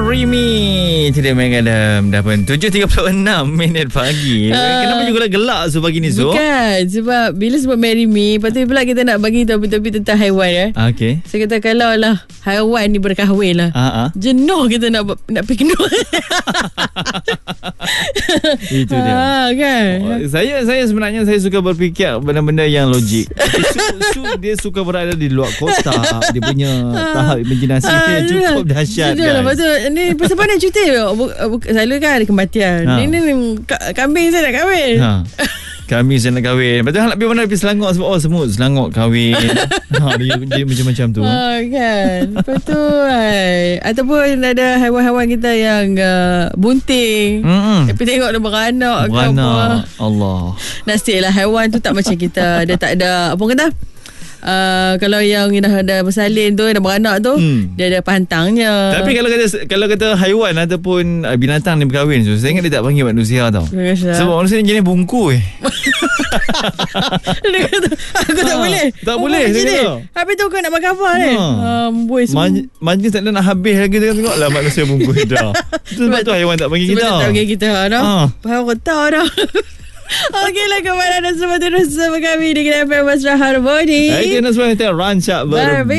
Meremy. Tidak main dalam dah pun 7.36 minit pagi. Kenapa juga gelak pagi ni Zul? Bukan, sebab bila sebut Marry Me, lepas tu pula kita nak bagi topik-topik tentang haiwan. Okey. Saya kata kalau lah haiwan ni berkahwin lah, jenuh kita nak pergi kenal. Itu dia. Kan? Saya sebenarnya saya suka berfikir benda-benda yang logik. Dia suka berada di luar kotak. Dia punya tahap imajinasi dia cukup dahsyat. Sudah lah. Lepas tu ni pasal mana cuti selalu kan ada kematian. Ini kambing saya nak kahwin. Kami saya nak kahwin. Lepas tu nak pergi mana? Pergi Selangor sebab semut Selangor kahwin. Dia macam-macam tu. Kan. Lepas tu ataupun ada haiwan-haiwan kita yang bunting. Tapi tengok dia beranak ke apa. Allah. Nasib lah haiwan tu tak macam kita. Dia tak ada apa kata, kalau yang dah ada bersalin tu, dah beranak tu, dia ada pantangnya. Tapi kalau kata haiwan ataupun binatang ni berkahwin, so saya ingat dia tak panggil manusia tau. Sebab manusia ni jenis bungku. Dia kata, aku tak boleh. Tak boleh dia kata. Habis tu kau nak makan apa ni? Majlis tak ada nak habis lagi. Tengoklah manusia bungku dah. Sebab tu haiwan tak panggil kita. Sebab tak panggil kita dah. Faham kata dah. Okeylah, kemana anda semua terus bersama kami di Kena FM Masra Harmoni. Kena semua kita rancak